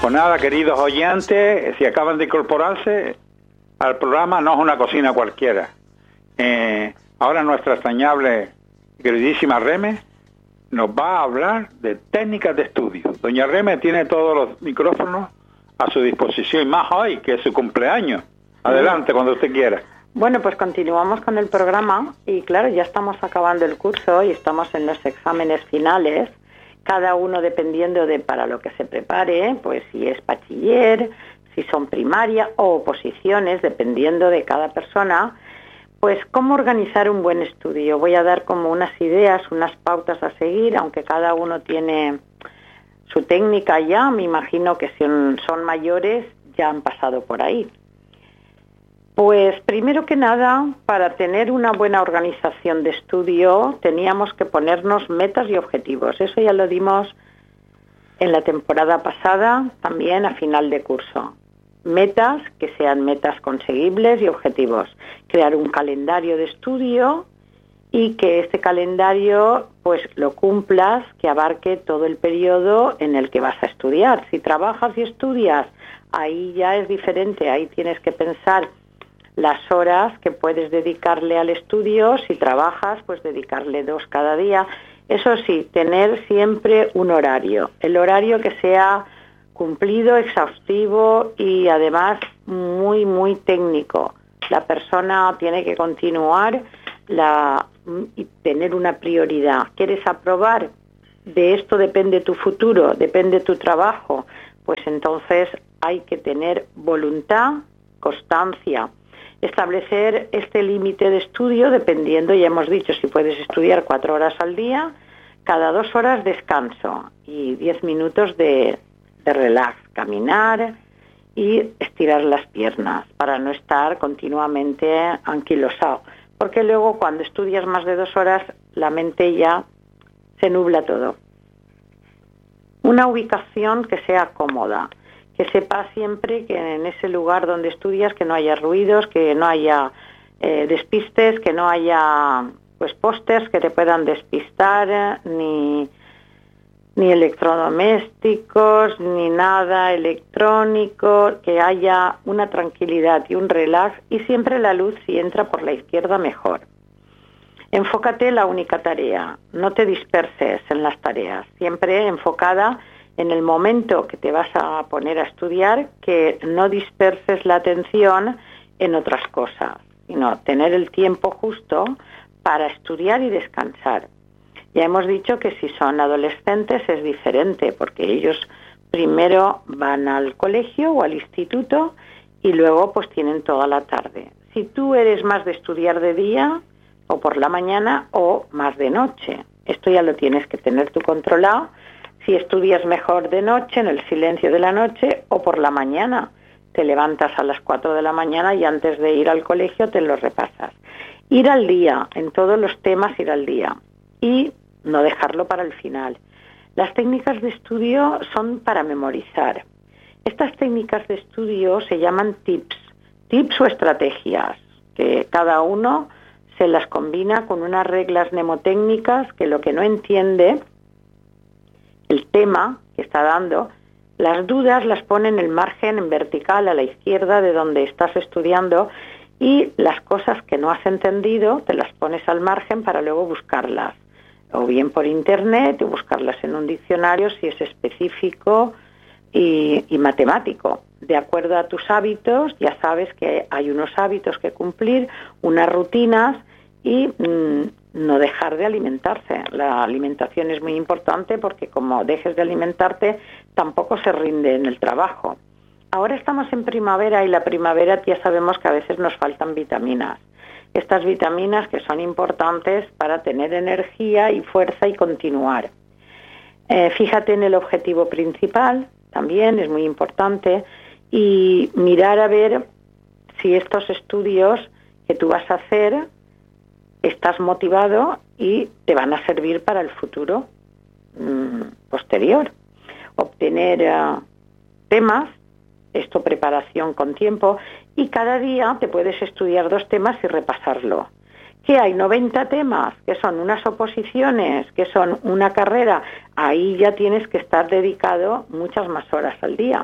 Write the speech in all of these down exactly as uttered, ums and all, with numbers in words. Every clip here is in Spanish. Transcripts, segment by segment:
Pues nada, queridos oyentes, si acaban de incorporarse al programa, no es una cocina cualquiera. Eh, ahora nuestra extrañable y queridísima Reme nos va a hablar de técnicas de estudio. Doña Reme tiene todos los micrófonos a su disposición, más hoy que es su cumpleaños. Adelante, cuando usted quiera. Bueno, pues continuamos con el programa y claro, ya estamos acabando el curso y estamos en los exámenes finales, cada uno dependiendo de para lo que se prepare, pues si es bachiller, si son primaria o oposiciones, dependiendo de cada persona, pues cómo organizar un buen estudio. Voy a dar como unas ideas, unas pautas a seguir, aunque cada uno tiene su técnica ya, me imagino que si son, son mayores ya han pasado por ahí. Pues primero que nada, para tener una buena organización de estudio teníamos que ponernos metas y objetivos. Eso ya lo dimos en la temporada pasada, también a final de curso. Metas que sean metas conseguibles y objetivos. Crear un calendario de estudio y que este calendario pues lo cumplas, que abarque todo el periodo en el que vas a estudiar. Si trabajas y estudias, ahí ya es diferente, ahí tienes que pensar las horas que puedes dedicarle al estudio. Si trabajas, pues dedicarle dos cada día. Eso sí, tener siempre un horario. El horario que sea cumplido, exhaustivo y además muy, muy técnico. La persona tiene que continuar la, y tener una prioridad. ¿Quieres aprobar? De esto depende tu futuro, depende tu trabajo. Pues entonces hay que tener voluntad, constancia. Establecer este límite de estudio dependiendo, ya hemos dicho, si puedes estudiar cuatro horas al día, cada dos horas descanso y diez minutos de, de relax, caminar y estirar las piernas para no estar continuamente anquilosado. Porque luego cuando estudias más de dos horas la mente ya se nubla todo. Una ubicación que sea cómoda. Que sepas siempre que en ese lugar donde estudias que no haya ruidos, que no haya eh, despistes, que no haya pues pósters que te puedan despistar, ni, ni electrodomésticos, ni nada electrónico, que haya una tranquilidad y un relax y siempre la luz si entra por la izquierda mejor. Enfócate en la única tarea, no te disperses en las tareas, siempre enfocada en el momento que te vas a poner a estudiar, que no disperses la atención en otras cosas, sino tener el tiempo justo para estudiar y descansar. Ya hemos dicho que si son adolescentes es diferente, porque ellos primero van al colegio o al instituto y luego pues tienen toda la tarde. Si tú eres más de estudiar de día o por la mañana o más de noche, esto ya lo tienes que tener tú controlado. Si estudias mejor de noche, en el silencio de la noche, o por la mañana. Te levantas a las cuatro de la mañana y antes de ir al colegio te lo repasas. Ir al día, en todos los temas ir al día. Y no dejarlo para el final. Las técnicas de estudio son para memorizar. Estas técnicas de estudio se llaman tips. Tips o estrategias, que cada uno se las combina con unas reglas mnemotécnicas que lo que no entiende el tema que está dando, las dudas las pone en el margen en vertical a la izquierda de donde estás estudiando y las cosas que no has entendido te las pones al margen para luego buscarlas, o bien por internet o buscarlas en un diccionario si es específico y, y matemático. De acuerdo a tus hábitos, ya sabes que hay unos hábitos que cumplir, unas rutinas y mmm, no dejar de alimentarse. La alimentación es muy importante porque como dejes de alimentarte tampoco se rinde en el trabajo. Ahora estamos en primavera y la primavera ya sabemos que a veces nos faltan vitaminas. Estas vitaminas que son importantes para tener energía y fuerza y continuar. Eh, fíjate en el objetivo principal, también es muy importante, y mirar a ver si estos estudios que tú vas a hacer estás motivado y te van a servir para el futuro mmm, posterior. Obtener uh, temas, esto preparación con tiempo, y cada día te puedes estudiar dos temas y repasarlo. que hay noventa temas, que son unas oposiciones, que son una carrera, ahí ya tienes que estar dedicado muchas más horas al día.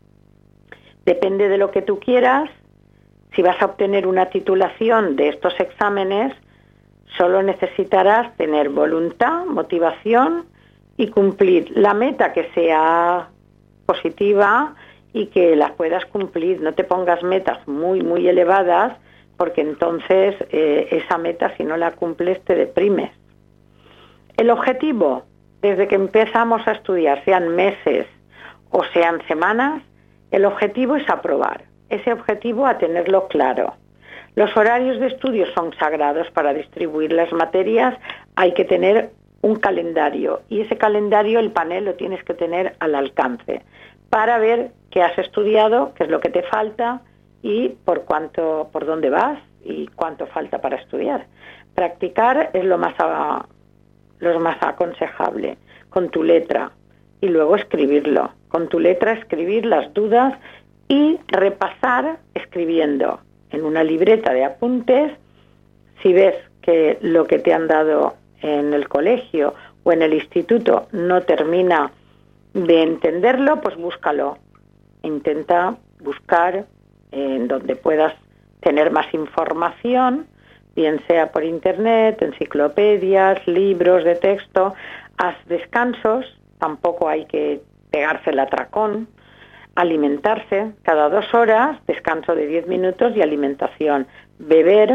Depende de lo que tú quieras. Si vas a obtener una titulación de estos exámenes, solo necesitarás tener voluntad, motivación y cumplir la meta que sea positiva y que las puedas cumplir. No te pongas metas muy, muy elevadas, porque entonces eh, esa meta, si no la cumples, te deprimes. El objetivo, desde que empezamos a estudiar, sean meses o sean semanas, el objetivo es aprobar. Ese objetivo a tenerlo claro. Los horarios de estudio son sagrados. Para distribuir las materias hay que tener un calendario, y ese calendario, el panel, lo tienes que tener al alcance para ver qué has estudiado, qué es lo que te falta y por cuánto, por dónde vas y cuánto falta para estudiar. Practicar es lo más, a, lo más aconsejable, con tu letra, y luego escribirlo. Con tu letra escribir las dudas y repasar escribiendo en una libreta de apuntes. Si ves que lo que te han dado en el colegio o en el instituto no termina de entenderlo, pues búscalo. Intenta buscar en donde puedas tener más información, bien sea por internet, enciclopedias, libros de texto. Haz descansos, tampoco hay que pegarse el atracón. Alimentarse cada dos horas, descanso de diez minutos y alimentación. Beber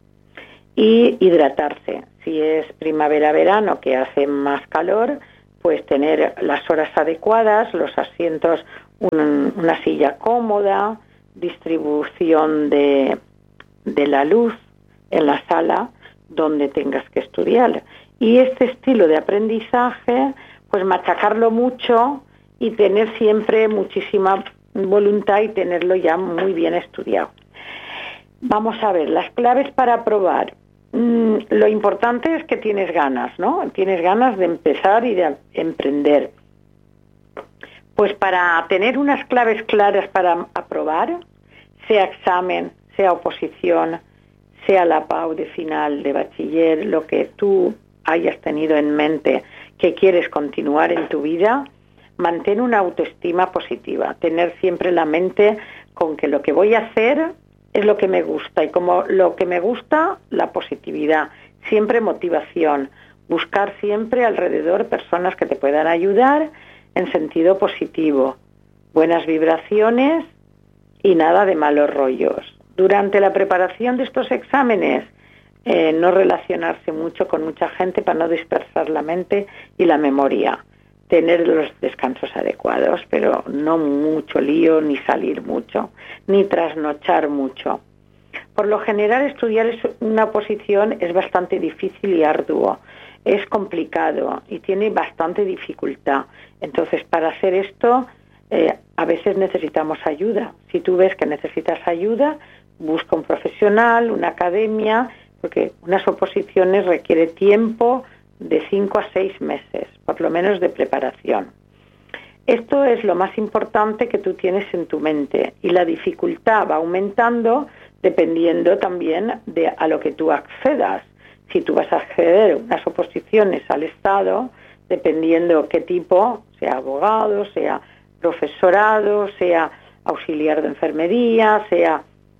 y hidratarse. Si es primavera-verano, que hace más calor, pues tener las horas adecuadas, los asientos, un, una silla cómoda, distribución de, de la luz en la sala donde tengas que estudiar. Y este estilo de aprendizaje, pues machacarlo mucho y tener siempre muchísima voluntad y tenerlo ya muy bien estudiado. Vamos a ver, las claves para aprobar. Mm, lo importante es que tienes ganas, ¿no? Tienes ganas de empezar y de emprender. Pues para tener unas claves claras para aprobar, sea examen, sea oposición, sea la P A U de final de bachiller, lo que tú hayas tenido en mente que quieres continuar en tu vida, mantén una autoestima positiva. Tener siempre la mente con que lo que voy a hacer es lo que me gusta, y como lo que me gusta, la positividad, siempre motivación, buscar siempre alrededor personas que te puedan ayudar en sentido positivo, buenas vibraciones y nada de malos rollos. Durante la preparación de estos exámenes, eh, no relacionarse mucho con mucha gente para no dispersar la mente y la memoria. Tener los descansos adecuados, pero no mucho lío, ni salir mucho, ni trasnochar mucho. Por lo general, estudiar una oposición es bastante difícil y arduo, es complicado y tiene bastante dificultad. Entonces, para hacer esto, eh, a veces necesitamos ayuda. Si tú ves que necesitas ayuda, busca un profesional, una academia, porque unas oposiciones requiere tiempo de cinco a seis meses, por lo menos de preparación. Esto es lo más importante que tú tienes en tu mente, y la dificultad va aumentando dependiendo también de a lo que tú accedas. Si tú vas a acceder a unas oposiciones al Estado, dependiendo qué tipo, sea abogado, sea profesorado, sea auxiliar de enfermería, sea...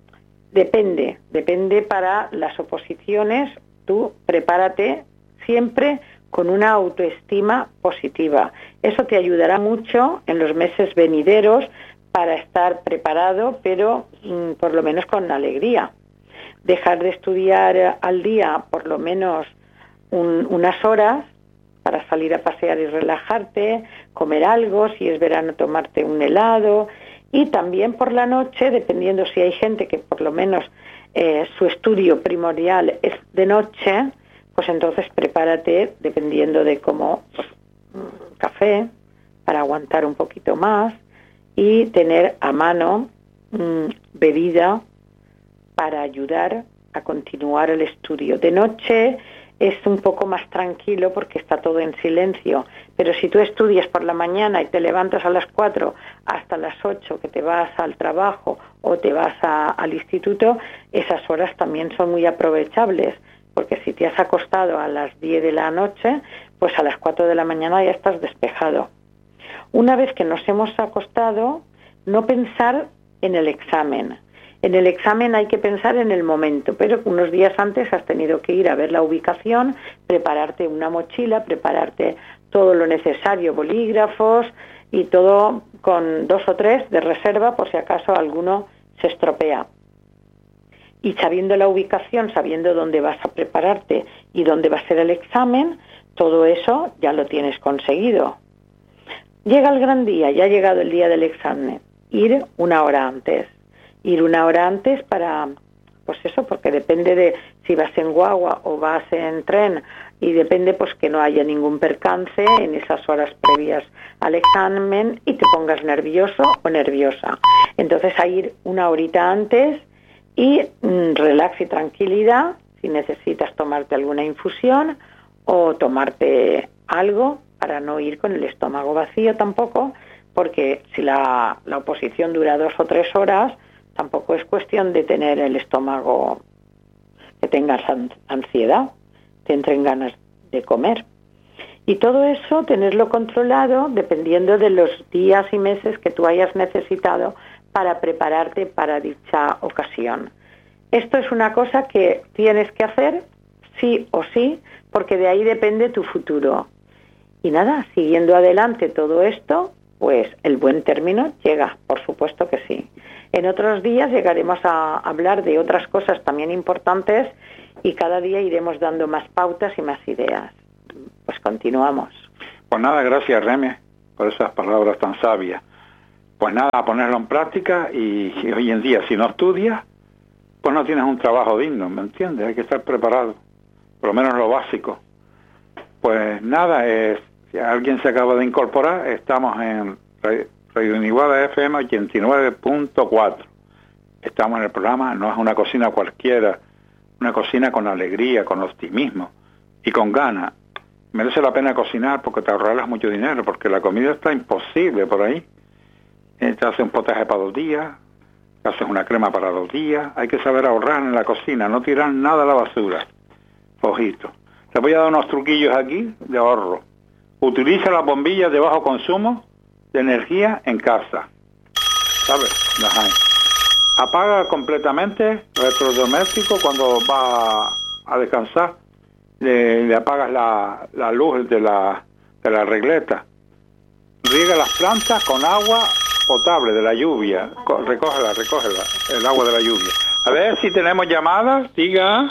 Depende, depende para las oposiciones, tú prepárate siempre con una autoestima positiva. Eso te ayudará mucho en los meses venideros para estar preparado, pero mmm, por lo menos con alegría. Dejar de estudiar al día por lo menos un, unas horas para salir a pasear y relajarte, comer algo, si es verano tomarte un helado, y también por la noche, dependiendo si hay gente que por lo menos eh, su estudio primordial es de noche, pues entonces prepárate, dependiendo de cómo, pues, café para aguantar un poquito más, y tener a mano mmm, bebida para ayudar a continuar el estudio. De noche es un poco más tranquilo porque está todo en silencio, pero si tú estudias por la mañana y te levantas a las cuatro hasta las ocho que te vas al trabajo o te vas a, al instituto, esas horas también son muy aprovechables. porque si te has acostado a las diez de la noche, pues a las cuatro de la mañana ya estás despejado. Una vez que nos hemos acostado, no pensar en el examen. En el examen hay que pensar en el momento, pero unos días antes has tenido que ir a ver la ubicación, prepararte una mochila, prepararte todo lo necesario, bolígrafos y todo con dos o tres de reserva por si acaso alguno se estropea. Y sabiendo la ubicación, sabiendo dónde vas a prepararte y dónde va a ser el examen, todo eso ya lo tienes conseguido. Llega el gran día, ya ha llegado el día del examen. Ir una hora antes. Ir una hora antes para, pues eso, porque depende de si vas en guagua o vas en tren y depende pues que no haya ningún percance en esas horas previas al examen y te pongas nervioso o nerviosa. Entonces a ir una horita antes y mmm, relax y tranquilidad, si necesitas tomarte alguna infusión o tomarte algo para no ir con el estómago vacío tampoco, porque si la, la oposición dura dos o tres horas, tampoco es cuestión de tener el estómago, que tengas ansiedad, te entren ganas de comer. Y todo eso, tenerlo controlado dependiendo de los días y meses que tú hayas necesitado para prepararte para dicha ocasión. Esto es una cosa que tienes que hacer sí o sí, porque de ahí depende tu futuro. Y nada, siguiendo adelante todo esto, pues el buen término llega, por supuesto que sí. En otros días llegaremos a hablar de otras cosas también importantes y cada día iremos dando más pautas y más ideas. Pues continuamos. Pues nada, gracias Reme por esas palabras tan sabias. Pues nada, a ponerlo en práctica y, y hoy en día si no estudias, pues no tienes un trabajo digno, ¿me entiendes? Hay que estar preparado, por lo menos lo básico. Pues nada, eh, si alguien se acaba de incorporar, estamos en Radio Niguada F M ochenta y nueve punto cuatro. Estamos en el programa No es una cocina cualquiera, una cocina con alegría, con optimismo y con ganas. Merece la pena cocinar porque te ahorrarás mucho dinero, porque la comida está imposible por ahí. Eh, te haces un potaje para dos días, te haces una crema para dos días. Hay que saber ahorrar en la cocina, no tirar nada a la basura. Ojito. Te voy a dar unos truquillos aquí de ahorro. Utiliza las bombillas de bajo consumo de energía en casa. ¿Sabes? Las hay. Apaga completamente el electrodoméstico cuando va a descansar. Le, le apagas la, la luz de la, de la regleta. Riega las plantas con agua potable de la lluvia. Co- recógela, recógela, el agua de la lluvia. A ver si tenemos llamadas. Diga.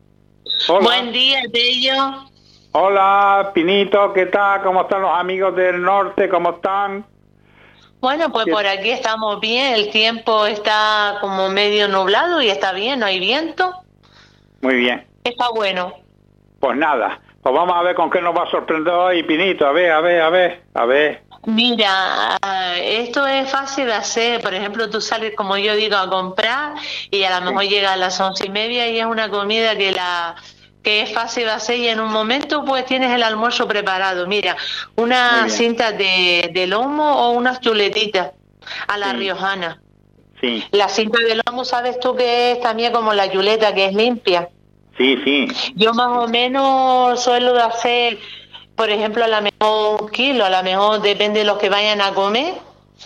Hola. Buen día, Tello. Hola, Pinito, ¿qué tal? ¿Cómo están los amigos del norte? ¿Cómo están? Bueno, pues ¿Qué? por aquí estamos bien, el tiempo está como medio nublado y está bien, no hay viento, Muy bien. está bueno. Pues nada, pues vamos a ver con qué nos va a sorprender hoy, Pinito. A ver, a ver, a ver, a ver. Mira, esto es fácil de hacer, por ejemplo, tú sales, como yo digo, a comprar y a lo mejor llega a las once y media y es una comida que la que es fácil de hacer y en un momento pues tienes el almuerzo preparado. Mira, una cinta de, de lomo o unas chuletitas a la Sí. riojana. Sí, La cinta de lomo, sabes tú que es también como la chuleta, que es limpia. sí, sí. Yo más o menos suelo hacer, por ejemplo, a lo mejor un kilo, a lo mejor depende de los que vayan a comer,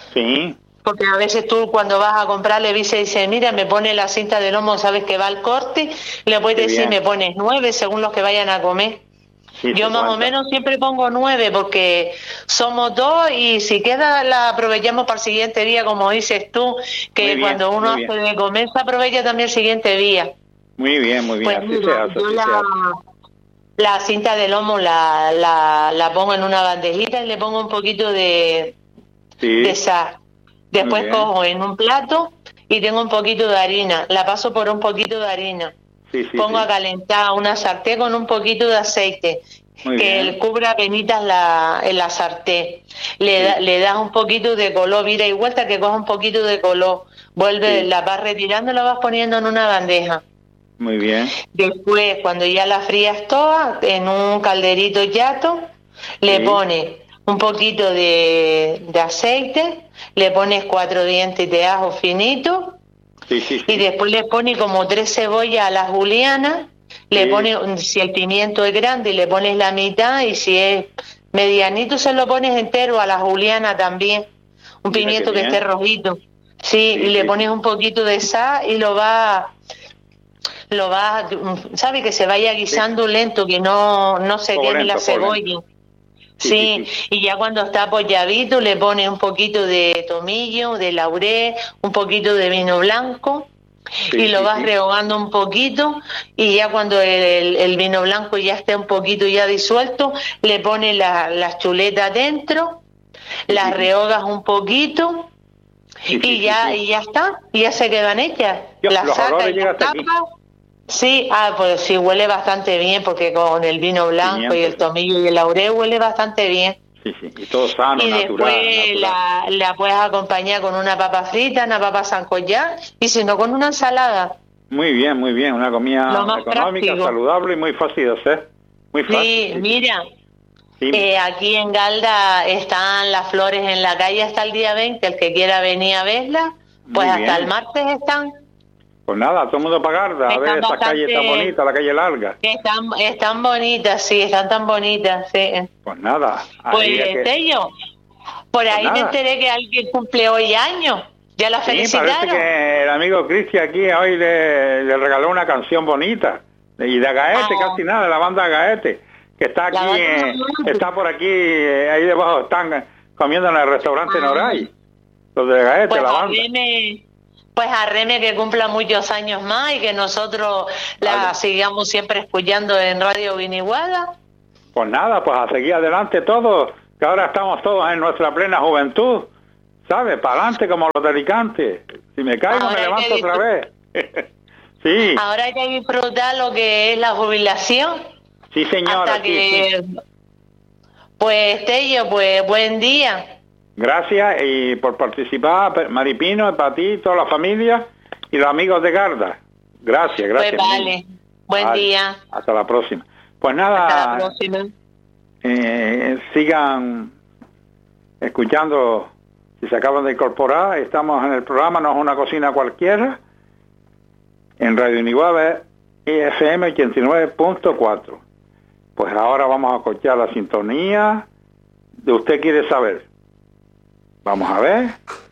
Sí, porque a veces tú cuando vas a comprar le dices, dice, mira, me pone la cinta de lomo, sabes que va al corte, le puedes Qué decir, bien. me pones nueve según los que vayan a comer. sí. Yo se más o cuenta. menos siempre pongo nueve porque somos dos y si queda la aprovechamos para el siguiente día, como dices tú, que Muy bien, cuando uno muy hace bien. de comer se aprovecha también el siguiente día. Muy bien, muy bien. Pues Así se mira, hace, yo así la, se hace. la cinta de lomo la, la, la pongo en una bandejita y le pongo un poquito de, Sí, de sal. Después bien. cojo en un plato y tengo un poquito de harina, la paso por un poquito de harina. sí, sí. Pongo sí. a calentar una sartén con un poquito de aceite, Muy que bien. él cubra penitas la, en la sartén. Le, Sí. da, le das un poquito de color, vira y vuelta que coja un poquito de color. Vuelve, Sí. la vas retirando, la vas poniendo en una bandeja. Muy bien. Después, cuando ya la frías toda, en un calderito llato, le Sí. pones un poquito de, de aceite, le pones cuatro dientes de ajo finito Sí, sí, sí. y después le pones como tres cebollas a la juliana, le Sí. pones, si el pimiento es grande, le pones la mitad, y si es medianito se lo pones entero. A la juliana también, un Mira pimiento qué que bien. esté rojito. Sí, Sí, y le sí, pones sí. un poquito de sal y lo vas, lo vas, ¿sabe? Que se vaya guisando lento, que no, no se Fuego queme la lento, fuego cebolla. Sí, Sí, sí, sí. y ya cuando está apoyadito le pones un poquito de tomillo, de laurel, un poquito de vino blanco, Sí, y lo sí, vas sí. rehogando un poquito, y ya cuando el, el- el vino blanco ya esté un poquito ya disuelto, le pones la- las chuletas dentro, Sí, las sí, sí. rehogas un poquito, Sí, sí, y sí, ya, sí. y ya está, y ya se quedan hechas. Yo, Las los sacas olores y las llegan hasta tapas. aquí. Sí, ah, pues sí, huele bastante bien, porque con el vino blanco y Pimiento, el sí. tomillo y el laurel huele bastante bien. Sí, sí. Y todo sano, Y después natural, natural. la, la puedes acompañar con una papa frita, una papa sancollada, y si no, con una ensalada. Muy bien, muy bien. Una Lo comida más económica, práctico. saludable y muy fácil de hacer. Muy fácil. Sí, Sí, mira, sí. eh, aquí en Galda están las flores en la calle hasta el día veinte. El que quiera venir a verlas, pues Muy hasta bien. el martes están. Pues nada, todo el mundo para Garda, a ver Están esa calle tan bastante- bonita, la calle larga. Están, están bonitas, sí, están tan bonitas, sí. Pues nada, Pues, ahí es que... Tello, por ahí me nada. enteré que alguien cumple hoy años. ¿Ya la Sí, parece felicitaron? que el amigo Cristian aquí hoy le, le regaló una canción bonita. Y de Agaete, Ah. casi nada, de la banda Agaete, que está La aquí, banda eh, Agaete. está por aquí, eh, ahí debajo están comiendo en el restaurante Ah. Noray. Los de Agaete, Pues la banda. arreme, pues arreme que cumpla muchos años más y que nosotros la Vale. sigamos siempre escuchando en Radio Viniguada. Pues nada, pues a seguir adelante todos, que ahora estamos todos en nuestra plena juventud, ¿sabes? Para adelante como los delicantes. Si me caigo Ahora me hay levanto que otra vez. Sí, Ahora hay que disfrutar lo que es la jubilación. sí señora, Hasta sí, que, sí. pues Tello, pues buen día. Gracias y por participar, Maripino, para ti, toda la familia y los amigos de Garda. Gracias, gracias. Pues vale, buen Vale, día. Hasta la próxima. Pues Hasta la nada, próxima. eh, sigan escuchando, si se acaban de incorporar, estamos en el programa No es una cocina cualquiera, en Radio Uniguave E F M ochenta y nueve punto cuatro. Pues ahora vamos a escuchar la sintonía de Usted Quiere Saber. Vamos a ver.